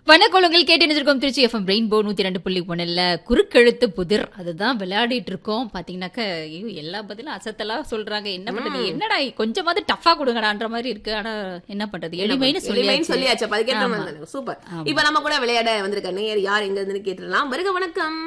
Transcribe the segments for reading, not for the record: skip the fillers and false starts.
வணக்கங்கள் கேட்டு நினைச்சிருக்கோம் Trichy FM rainbow 102.1 குறுக்கெழுத்து புதிர் அதுதான் விளையாடிட்டு இருக்கோம். பாத்தீங்கன்னாக்க எல்லா பதிலும் அசத்தலா சொல்றாங்க. என்ன பண்றது, என்னடா கொஞ்சமாவது டஃபா கொடுங்கடான்ற மாதிரி இருக்கு. ஆனா என்ன பண்றது, எளிமைன்னு சொல்லியாச்சு. சூப்பர். இப்ப நம்ம கூட விளையாட வந்திருக்க நேர் யார் எங்க இருந்து கேட்டுடலாம். வருக வணக்கம்.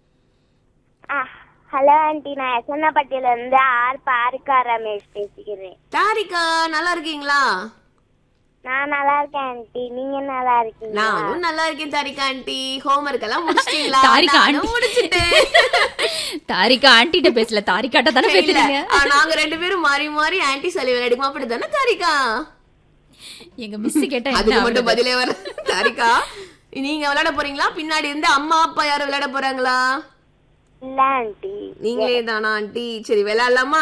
ஹலோ ஆண்டி, நான் எசன்னப்பட்டியில இருந்து தாரிகா ரமேஷ் பேசிக்கிறேன். தாரிகா நல்லா இருக்கீங்களா? நான் நல்லா இருக்கேன் ஆண்டி, நீங்க நல்லா இருக்கீங்க? நானும் நல்லா இருக்கேன் தாரிகா ஆண்டி. ஹோம்வொர்க் எல்லாம் முடிச்சிட்டீங்களா? தாரிகா ஆண்டி முடிச்சிட்டேன். தாரிகா ஆண்டிட்ட பேசல, தாரிகாட்ட தானே பேசுறீங்க. நாங்க ரெண்டு பேரும் மாறி மாறி ஆண்டி சொல்லி விளையாடுமா, அப்படிதானே தாரிகா? எங்க மிஸ் கேட்டா அதுக்கு மட்டும் பதிலே வர. தாரிகா நீங்க விளையாட போறீங்களா? பின்னாடி இருந்து அம்மா அப்பா யாரும் விளையாட போறாங்களா? இல்ல ஆண்டி, நீங்களே தானா ஆண்டி? சரி விளையாடலாமா?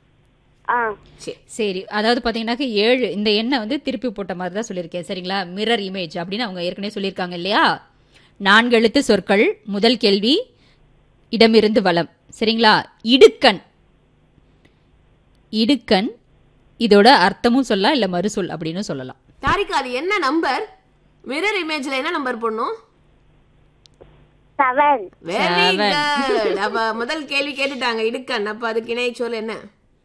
சரி, அதாவது பாத்தீங்கன்னாக்க 7 இந்த எண்ணை வந்து திருப்பி போட்ட மாதிரி தான் சொல்லியிருக்கேன். சரிங்களா? மிரர் இமேஜ் அப்படின்னு அவங்க ஏற்கனவே சொல்லியிருக்காங்க இல்லையா? 4 எழுத்து சொற்கள். முதல் கேள்வி இடமிருந்து வலம். சரிங்களா? இடுக்கண். இடுக்கண் இதோட அர்த்தமும் சொல்லலாம், இல்ல மறுசொல் அப்படின்னு சொல்லலாம். தாரிகா அது என்ன நம்பர்? மிரர் இமேஜ்ல என்ன நம்பர் போடணும்? 7. Very good. அப்ப முதல் கேள்வி கேட்டுட்டாங்க இடுக்கண். அப்ப அதுக்கு இணை சொல் என்ன?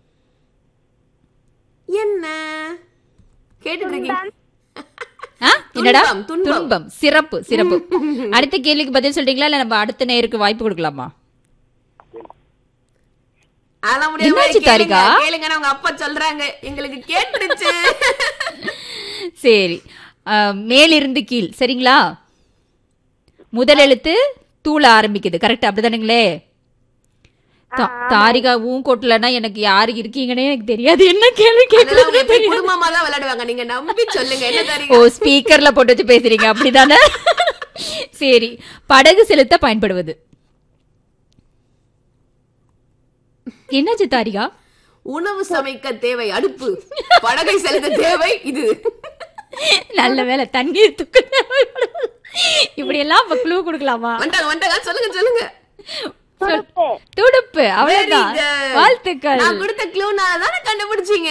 என்ன கேட்டுட்டு இருக்கீங்க? என்னடா? துன்பம். சிறப்பு சிறப்பு. அடுத்த கேள்விக்கு பதில் சொல்றீங்களா, இல்ல நம்ம அடுத்த நேருக்கு வாய்ப்பு கொடுக்கலாமா? கேளுங்க, அவங்க அப்பா சொல்றாங்க, எங்களுக்கு கேட்டுடுச்சு. சரி, மேலிருந்து கீழ். சரிங்களா? முதல் எழுத்து தூள ஆரம்பிக்குது. கரெக்ட், அப்படிதானுங்களே? தாரிகா கொட்டலன்னா எனக்கு யாரு இருக்கீங்கன்னே எனக்கு தெரியாது. என்ன கேள்வி கேட்கறது? குடும்பமா தான் விளையாடுவாங்க, நீங்க நம்பி சொல்லுங்க. என்ன தாரிகா? ஓ, ஸ்பீக்கர்ல போட்டு வச்சு பேசுறீங்க, அப்படிதானே? சரி, படகு செலுத்த பயன்படுவது. என்னாச்சு தாரிகா? உணவு சமைக்க தேவை அடுப்பு, படகை செலுத்த தேவை இது. நல்ல வேலை, தண்ணீர் தூக்க இப்படி எல்லாம் க்ளூ கொடுக்கலாமா? வந்துட்டாங்க, சொல்லுங்க சொல்லுங்க. துடுப்பு. அவ்வளவுதான். வாழ்த்துக்கள். நான் கொடுத்த க்ளூனால தானே கண்டுபிடிச்சீங்க.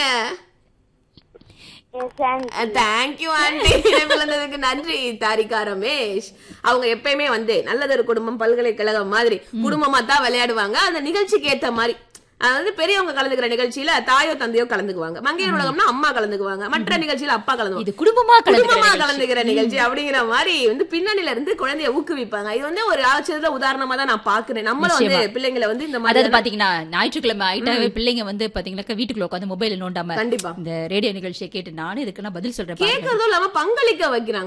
Thank you aunty. விளந்ததுக்கு நன்றி தாரிகா ரமேஷ். அவங்க எப்பயுமே வந்து நல்லதொரு குடும்பம் பல்கலைக்கழகம் மாதிரி குடும்பமா தான் விளையாடுவாங்க. அந்த நிகழ்ச்சிக்கு ஏத்த மாதிரி, அதாவது பெரியவங்க கலந்துக்கிற நிகழ்ச்சியில தாயோ தந்தையோ கலந்துக்குவாங்க, மங்கையர் உலகம்னா அம்மா கலந்துக்குவாங்க, மற்ற நிகழ்ச்சியில அப்பா கலந்துக்குவாங்க. இது குடும்பமா கலந்துக்கிற நிகழ்ச்சி அப்படிங்கிற மாதிரி வந்து பின்னணியில இருந்து குழந்தைய ஊக்குவிப்பாங்க. இது வந்து ஒரு ஆச்சரிய உதாரணமா தான் நான் பாக்குறேன். நம்மளும் வந்து பிள்ளைங்களை வந்து இந்த மாதிரி, அதாவது பாத்தீங்கன்னா ஞாயிற்றுக்கிழமை ஆயிட்டாவே பிள்ளைங்க வந்து பாத்தீங்கன்னா வீட்டுக்குள்ள உட்காந்து மொபைல் நோண்டாம கண்டிப்பா இந்த ரேடியோ நிகழ்ச்சியை கேட்டு நானும் இதுக்கு நான் பதில் சொல்றேன் கேட்கறதும் இல்லாம பங்களிக்க வைக்கிறாங்க.